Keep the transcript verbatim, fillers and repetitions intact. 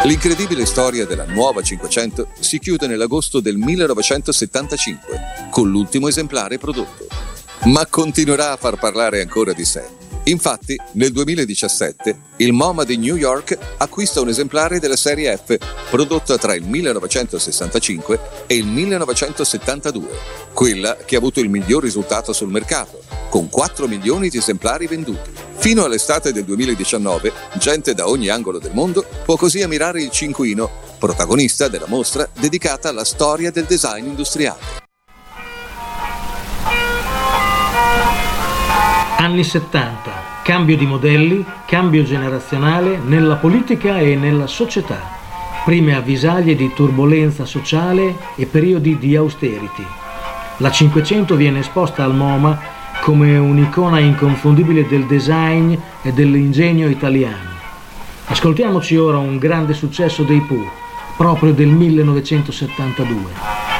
L'incredibile storia della nuova cinquecento si chiude nell'agosto del millenovecentosettantacinque con l'ultimo esemplare prodotto, ma continuerà a far parlare ancora di sé. Infatti, nel duemiladiciassette, il MoMA di New York acquista un esemplare della serie F prodotta tra il millenovecentosessantacinque e il millenovecentosettantadue, quella che ha avuto il miglior risultato sul mercato, con quattro milioni di esemplari venduti. Fino all'estate del duemiladiciannove, gente da ogni angolo del mondo può così ammirare il cinquino, protagonista della mostra dedicata alla storia del design industriale. Anni settanta, cambio di modelli, cambio generazionale nella politica e nella società, prime avvisaglie di turbolenza sociale e periodi di austerity. La cinquecento viene esposta al MoMA come un'icona inconfondibile del design e dell'ingegno italiano. Ascoltiamoci ora un grande successo dei Pooh, proprio del millenovecentosettantadue.